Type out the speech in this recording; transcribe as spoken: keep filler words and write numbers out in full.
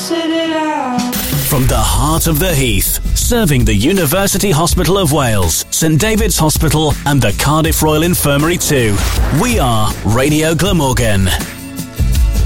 sit it out. From the heart of the Heath, serving the University Hospital of Wales, St David's Hospital and the Cardiff Royal Infirmary too. We are Radio Glamorgan.